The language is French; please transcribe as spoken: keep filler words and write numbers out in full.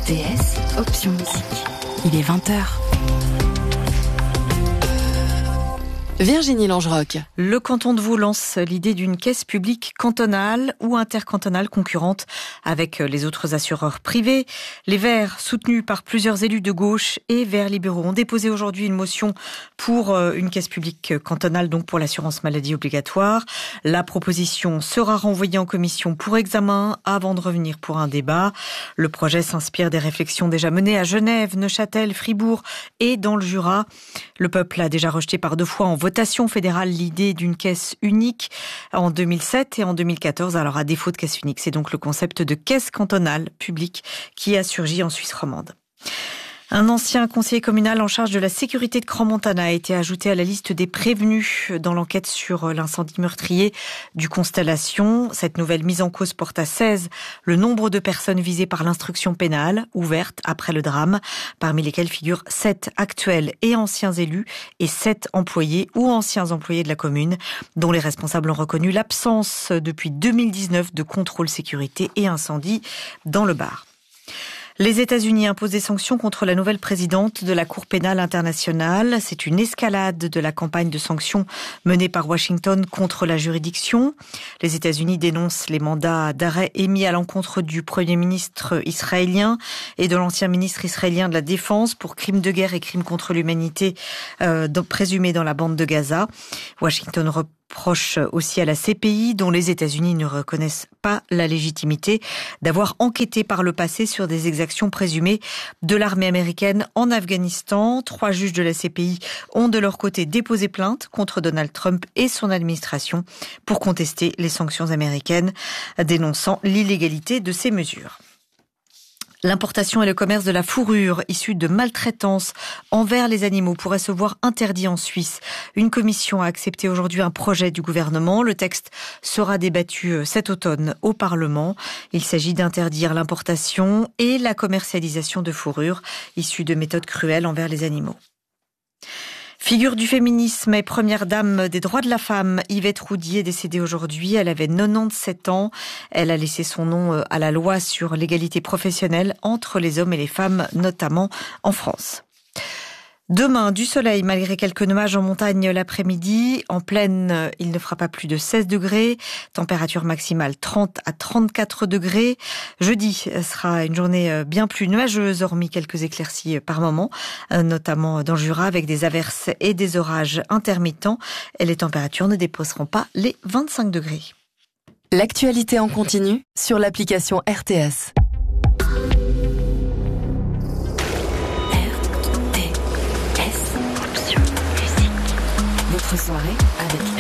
T S, option musique. Il est vingt heures. Virginie Langerock. Le canton de Vaud lance l'idée d'une caisse publique cantonale ou intercantonale concurrente avec les autres assureurs privés. Les Verts, soutenus par plusieurs élus de gauche et Verts libéraux, ont déposé aujourd'hui une motion pour une caisse publique cantonale, donc pour l'assurance maladie obligatoire. La proposition sera renvoyée en commission pour examen avant de revenir pour un débat. Le projet s'inspire des réflexions déjà menées à Genève, Neuchâtel, Fribourg et dans le Jura. Le peuple a déjà rejeté par deux fois en votation fédérale l'idée d'une caisse unique en deux mille sept et en deux mille quatorze. Alors à défaut de caisse unique, c'est donc le concept de caisse cantonale publique qui a surgi en Suisse romande. Un ancien conseiller communal en charge de la sécurité de Crans-Montana a été ajouté à la liste des prévenus dans l'enquête sur l'incendie meurtrier du Constellation. Cette nouvelle mise en cause porte à seize le nombre de personnes visées par l'instruction pénale ouverte après le drame, parmi lesquelles figurent sept actuels et anciens élus et sept employés ou anciens employés de la commune, dont les responsables ont reconnu l'absence depuis deux mille dix-neuf de contrôle sécurité et incendie dans le Var. Les États-Unis imposent des sanctions contre la nouvelle présidente de la Cour pénale internationale. C'est une escalade de la campagne de sanctions menée par Washington contre la juridiction. Les États-Unis dénoncent les mandats d'arrêt émis à l'encontre du Premier ministre israélien et de l'ancien ministre israélien de la Défense pour crimes de guerre et crimes contre l'humanité euh, présumés dans la bande de Gaza. Washington reproche aussi à la C P I, dont les États-Unis ne reconnaissent pas la légitimité, d'avoir enquêté par le passé sur des exactions présumées de l'armée américaine en Afghanistan. Trois juges de la C P I ont de leur côté déposé plainte contre Donald Trump et son administration pour contester les sanctions américaines, dénonçant l'illégalité de ces mesures. L'importation et le commerce de la fourrure issue de maltraitance envers les animaux pourrait se voir interdit en Suisse. Une commission a accepté aujourd'hui un projet du gouvernement. Le texte sera débattu cet automne au Parlement. Il s'agit d'interdire l'importation et la commercialisation de fourrure issue de méthodes cruelles envers les animaux. Figure du féminisme et première dame des droits de la femme, Yvette Roudy est décédée aujourd'hui. Elle avait quatre-vingt-dix-sept ans. Elle a laissé son nom à la loi sur l'égalité professionnelle entre les hommes et les femmes, notamment en France. Demain, du soleil malgré quelques nuages en montagne l'après-midi. En plaine, il ne fera pas plus de seize degrés. Température maximale trente à trente-quatre degrés. Jeudi sera une journée bien plus nuageuse, hormis quelques éclaircies par moment, notamment dans le Jura avec des averses et des orages intermittents. Et les températures ne dépasseront pas les vingt-cinq degrés. L'actualité en continu sur l'application R T S. Votre soirée avec